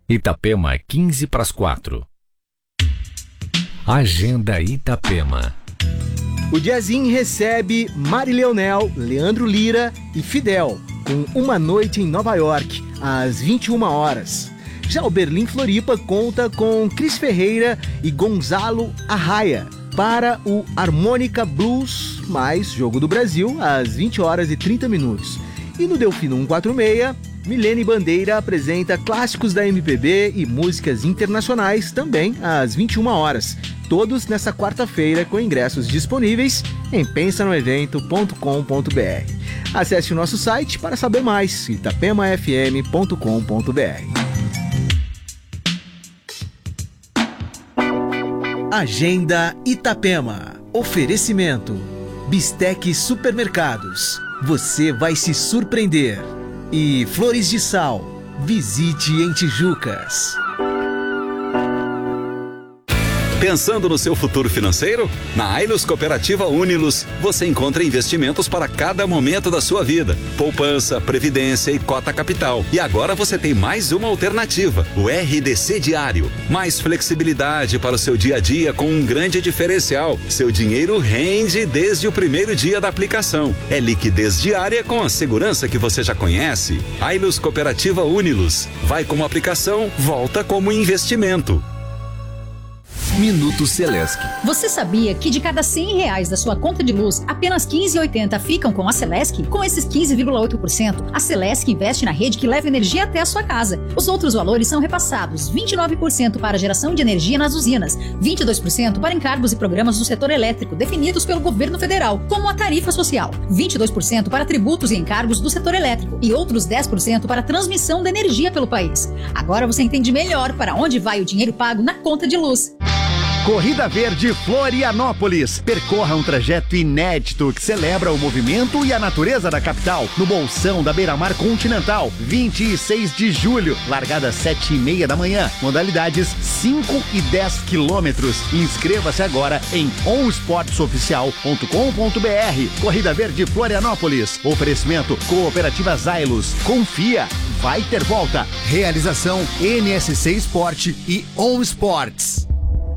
Itapema, 15:45. Agenda Itapema. O Jazzin recebe Mari Leonel, Leandro Lira e Fidel, com Uma Noite em Nova York, às 21 horas. Já o Berlim Floripa conta com Cris Ferreira e Gonzalo Arraia para o Harmônica Blues mais Jogo do Brasil, às 20h30. E no Delfino 146, Milene Bandeira apresenta clássicos da MPB e músicas internacionais também às 21 horas. Todos nessa quarta-feira com ingressos disponíveis em pensanoevento.com.br. Acesse o nosso site para saber mais, itapemafm.com.br. Agenda Itapema. Oferecimento. Bistec Supermercados. Você vai se surpreender. E Flores de Sal. Visite em Tijucas. Pensando no seu futuro financeiro? Na Ailus Cooperativa Unilos, você encontra investimentos para cada momento da sua vida. Poupança, previdência e cota capital. E agora você tem mais uma alternativa, o RDC Diário. Mais flexibilidade para o seu dia a dia com um grande diferencial. Seu dinheiro rende desde o primeiro dia da aplicação. É liquidez diária com a segurança que você já conhece. Ailus Cooperativa Unilos. Vai como aplicação, volta como investimento. Minuto Celesc. Você sabia que de cada R$100 da sua conta de luz, apenas 15,80 ficam com a Celesc? Com esses 15,8%, a Celesc investe na rede que leva energia até a sua casa. Os outros valores são repassados: 29% para geração de energia nas usinas, 22% para encargos e programas do setor elétrico definidos pelo governo federal, como a tarifa social, 22% para tributos e encargos do setor elétrico e outros 10% para transmissão da energia pelo país. Agora você entende melhor para onde vai o dinheiro pago na conta de luz. Corrida Verde Florianópolis. Percorra um trajeto inédito que celebra o movimento e a natureza da capital, no Bolsão da Beira-Mar Continental. 26 de julho, largada às 7h30 da manhã. Modalidades 5 e 10 quilômetros. Inscreva-se agora em onsportsoficial.com.br. Corrida Verde Florianópolis. Oferecimento Cooperativa Zailos. Confia, vai ter volta. Realização NSC Esporte e On Sports.